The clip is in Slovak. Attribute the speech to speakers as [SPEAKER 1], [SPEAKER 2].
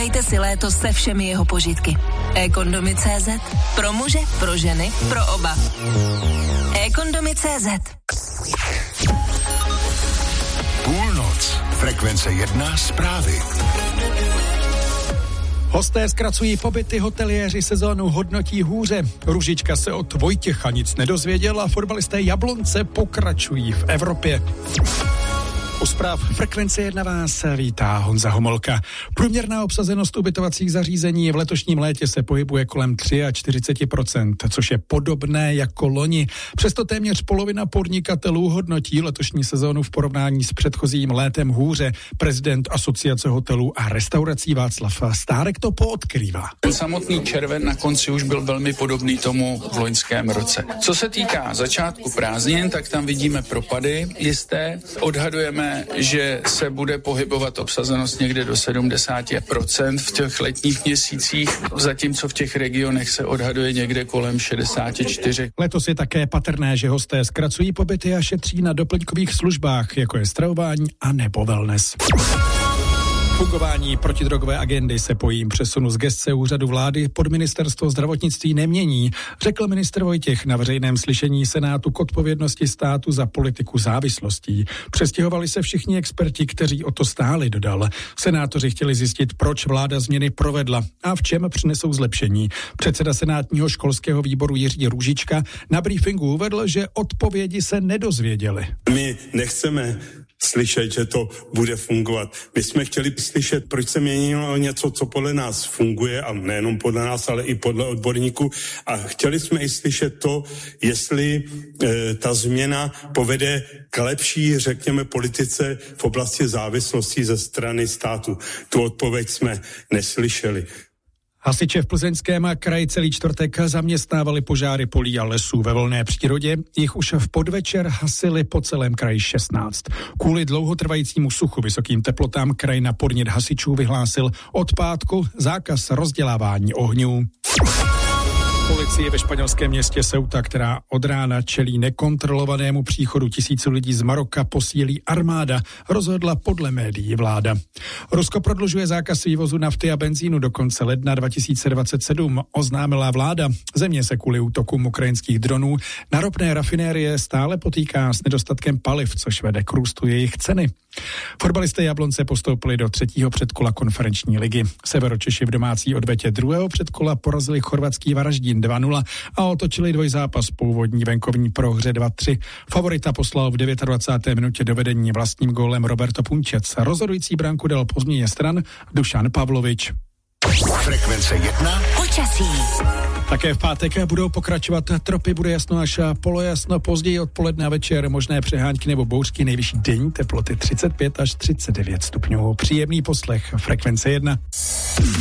[SPEAKER 1] Dejte si léto se všemi jeho požitky. eKondomy.cz. Pro muže, pro ženy, pro oba. eKondomy.cz.
[SPEAKER 2] Půlnoc. Frekvence 1 zprávy.
[SPEAKER 3] Hosté zkracují pobyty, hoteliéři sezónu hodnotí hůře. Růžička se od Vojtěcha nic nedozvěděl a fotbalisté Jablonce pokračují v Evropě. U zpráv Frekvence 1 vás vítá Honza Homolka. Průměrná obsazenost ubytovacích zařízení v letošním létě se pohybuje kolem 43%, což je podobné jako loni. Přesto téměř polovina podnikatelů hodnotí letošní sezónu v porovnání s předchozím létem hůře. Prezident Asociace hotelů a restaurací Václav Stárek to poodkrývá.
[SPEAKER 4] Ten samotný červen na konci už byl velmi podobný tomu v loňském roce. Co se týká začátku prázdnin, tak tam vidíme propady jisté. Odhadujeme, že se bude pohybovat obsazenost někde do 70% v těch letních měsících, zatímco v těch regionech se odhaduje někde kolem 64%.
[SPEAKER 3] Letos je také patrné, že hosté zkracují pobyty a šetří na doplňkových službách, jako je stravování a nebo wellness. Fungování protidrogové agendy se po jejím přesunu z gesce úřadu vlády pod ministerstvo zdravotnictví nemění, řekl ministr Vojtěch na veřejném slyšení Senátu k odpovědnosti státu za politiku závislostí. Přestěhovali se všichni experti, kteří o to stáli, dodal. Senátoři chtěli zjistit, proč vláda změny provedla a v čem přinesou zlepšení. Předseda senátního školského výboru Jiří Růžička na briefingu uvedl, že odpovědi se nedozvěděli.
[SPEAKER 5] My nechceme slyšet, že to bude fungovat. My jsme chtěli slyšet, proč se měnilo něco, co podle nás funguje, a nejenom podle nás, ale i podle odborníků. A chtěli jsme i slyšet to, jestli ta změna povede k lepší, řekněme, politice v oblasti závislostí ze strany státu. Tu odpověď jsme neslyšeli.
[SPEAKER 3] Hasiče v Plzeňském kraji celý čtvrtek zaměstnávali požáry polí a lesů ve volné přírodě. Jich už v podvečer hasili po celém kraji 16. Kvůli dlouhotrvajícímu suchu, vysokým teplotám kraj na podnět hasičů vyhlásil od pátku zákaz rozdělávání ohňů. Policie ve španělském městě Ceuta, která od rána čelí nekontrolovanému příchodu tisíců lidí z Maroka, posílí armáda, rozhodla podle médií vláda. Rusko prodlužuje zákaz vývozu nafty a benzínu do konce ledna 2027, oznámila vláda. Země se kvůli útokům ukrajinských dronů na ropné rafinérie stále potýká s nedostatkem paliv, což vede k růstu jejich ceny. Fotbalisté Jablonce postoupili do 3. předkola konferenční ligy. Severočeši v domácí odvetě 2. předkola porazili chorvatský Varaždín 2-0 a otočili dvojzápas po úvodní venkovní prohře 2-3. Favorita poslal v 29. minutě do vedení vlastním gólem Roberto Punčec. Rozhodující branku dal po změně stran Dušan Pavlovič.
[SPEAKER 2] Frekvence 1.
[SPEAKER 1] Počasí.
[SPEAKER 3] Také v pátek budou pokračovat tropy, bude jasno až polojasno, později odpoledne a večer možné přehánky nebo bouřky, nejvyšší denní teploty 35 až 39 stupňů. Příjemný poslech Frekvence 1.